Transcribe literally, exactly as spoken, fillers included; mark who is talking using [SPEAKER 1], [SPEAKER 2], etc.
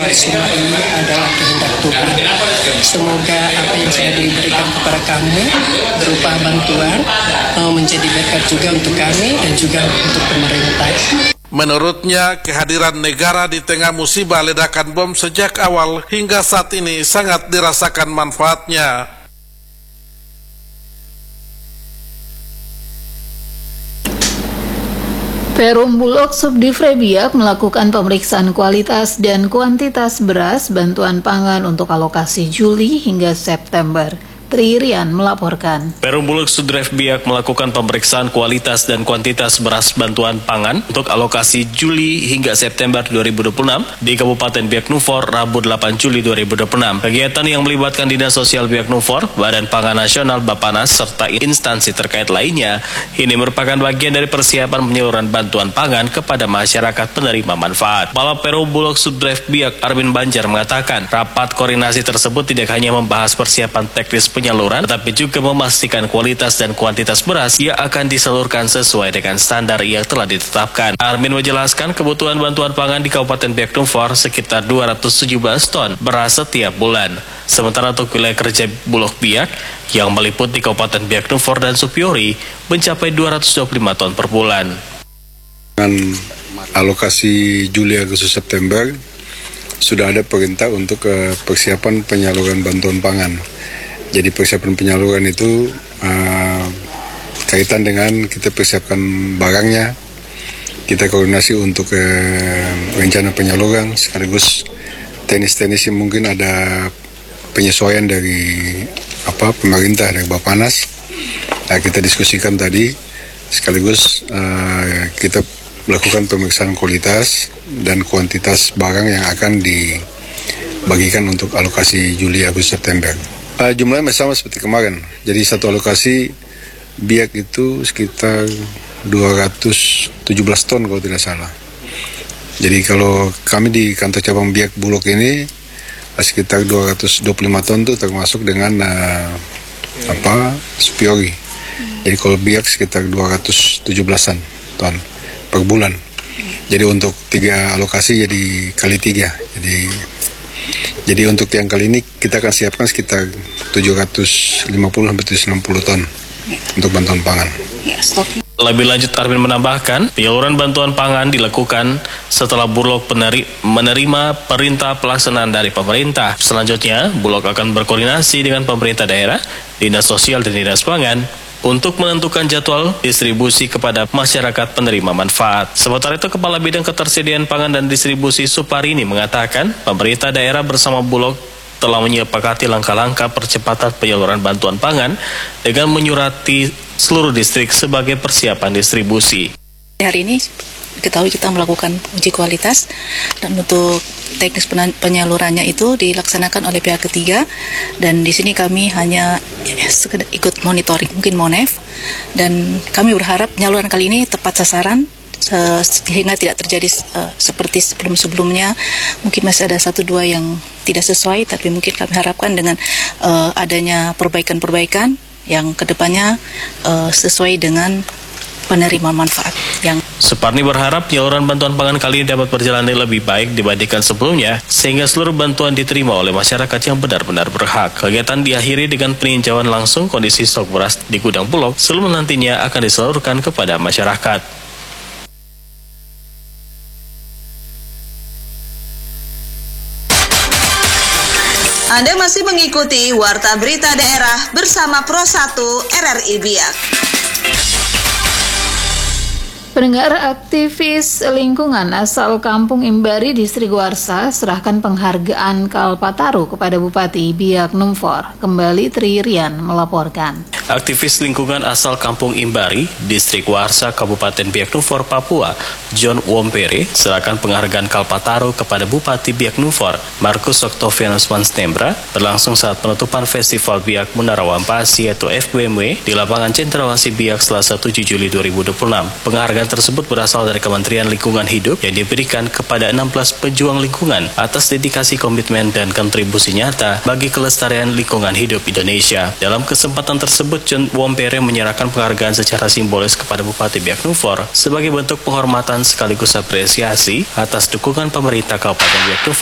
[SPEAKER 1] semua ini adalah kehendak Tuhan. Semoga apa yang sudah diberikan kepada kami berupa bantuan uh, menjadi berkat juga untuk kami dan juga untuk pemerintah.
[SPEAKER 2] Menurutnya, kehadiran negara di tengah musibah ledakan bom sejak awal hingga saat ini sangat dirasakan manfaatnya.
[SPEAKER 3] Perum Bulog Subdivre Biak melakukan pemeriksaan kualitas dan kuantitas beras bantuan pangan untuk alokasi Juli hingga September. Tri Rian melaporkan.
[SPEAKER 4] Perum Bulog Subdivre Biak melakukan pemeriksaan kualitas dan kuantitas beras bantuan pangan untuk alokasi Juli hingga September dua ribu dua puluh enam di Kabupaten Biak Numfor, Rabu delapan Juli dua ribu dua puluh enam. Kegiatan yang melibatkan Dinas Sosial Biak Numfor, Badan Pangan Nasional Bapanas, serta instansi terkait lainnya, ini merupakan bagian dari persiapan penyaluran bantuan pangan kepada masyarakat penerima manfaat. Kepala Perum Bulog Subdivre Biak Armin Banjar mengatakan, rapat koordinasi tersebut tidak hanya membahas persiapan teknis penyaluran, tetapi juga memastikan kualitas dan kuantitas beras yang akan disalurkan sesuai dengan standar yang telah ditetapkan. Armin menjelaskan kebutuhan bantuan pangan di Kabupaten Biak Numfor sekitar dua ratus tujuh belas ton beras setiap bulan. Sementara untuk wilayah kerja Bulog Biak yang meliputi Kabupaten Biak Numfor dan Supiori mencapai dua ratus dua puluh lima ton per bulan.
[SPEAKER 5] Dengan alokasi Juli, Agustus, September sudah ada perintah untuk uh, persiapan penyaluran bantuan pangan. Jadi persiapan penyaluran itu uh, kaitan dengan kita persiapkan barangnya, kita koordinasi untuk uh, rencana penyaluran, sekaligus teknis-teknis yang mungkin ada penyesuaian dari apa pemerintah, dari Bapanas. Nah, kita diskusikan tadi, sekaligus uh, kita melakukan pemeriksaan kualitas dan kuantitas barang yang akan dibagikan untuk alokasi Juli, Agustus, September. Uh, jumlahnya sama seperti kemarin. Jadi satu alokasi Biak itu sekitar dua ratus tujuh belas ton kalau tidak salah. Jadi kalau kami di kantor cabang Biak Bulog ini sekitar dua ratus dua puluh lima ton itu termasuk dengan uh, apa Supiori. Jadi kalau Biak sekitar dua ratus tujuh belasan ton per bulan. Jadi untuk tiga alokasi jadi kali tiga. Jadi Jadi untuk yang kali ini kita akan siapkan sekitar tujuh ratus lima puluh sampai tujuh ratus enam puluh ton untuk bantuan pangan.
[SPEAKER 4] Lebih lanjut, Armin menambahkan, penyaluran bantuan pangan dilakukan setelah Bulog peneri- menerima perintah pelaksanaan dari pemerintah. Selanjutnya, Bulog akan berkoordinasi dengan pemerintah daerah, Dinas Sosial dan Dinas Pangan untuk menentukan jadwal distribusi kepada masyarakat penerima manfaat. Sementara itu, Kepala Bidang Ketersediaan Pangan dan Distribusi Suparini mengatakan, pemerintah daerah bersama Bulog telah menyepakati langkah-langkah percepatan penyaluran bantuan pangan dengan menyurati seluruh distrik sebagai persiapan distribusi.
[SPEAKER 6] Hari ini ketahui kita melakukan uji kualitas dan untuk teknis penyalurannya itu dilaksanakan oleh pihak ketiga, dan di sini kami hanya sekedar ikut monitoring, mungkin MONEF, dan kami berharap penyaluran kali ini tepat sasaran sehingga tidak terjadi uh, seperti sebelum-sebelumnya. Mungkin masih ada satu dua yang tidak sesuai, tapi mungkin kami harapkan dengan uh, adanya perbaikan-perbaikan yang kedepannya uh, sesuai dengan penerima manfaat yang
[SPEAKER 4] Suparni berharap penyaluran bantuan pangan kali ini dapat berjalan lebih baik dibandingkan sebelumnya, sehingga seluruh bantuan diterima oleh masyarakat yang benar-benar berhak. Kegiatan diakhiri dengan peninjauan langsung kondisi stok beras di gudang Bulog sebelum nantinya akan disalurkan kepada masyarakat.
[SPEAKER 7] Anda masih mengikuti Warta Berita Daerah bersama Pro satu R R I Biak.
[SPEAKER 3] Pendengar, aktivis lingkungan asal Kampung Imbari, Distrik Warsa, serahkan penghargaan Kalpataru kepada Bupati Biak Numfor. Kembali Tri Rian melaporkan.
[SPEAKER 4] Aktivis lingkungan asal Kampung Imbari, Distrik Warsa, Kabupaten Biak Numfor, Papua, John Wompere, serahkan penghargaan Kalpataru kepada Bupati Biak Numfor, Markus Octavianus Manstembra, berlangsung saat penutupan Festival Biak Munara Wampasi atau F B M W di lapangan Cendrawasih Biak Selasa tujuh Juli dua ribu dua puluh enam. Penghargaan tersebut berasal dari Kementerian Lingkungan Hidup yang diberikan kepada enam belas pejuang lingkungan atas dedikasi, komitmen, dan kontribusi nyata bagi kelestarian lingkungan hidup Indonesia. Dalam kesempatan tersebut, John Wompere menyerahkan penghargaan secara simbolis kepada Bupati Biak Numfor sebagai bentuk penghormatan sekaligus apresiasi atas dukungan pemerintah Kabupaten Biak Numfor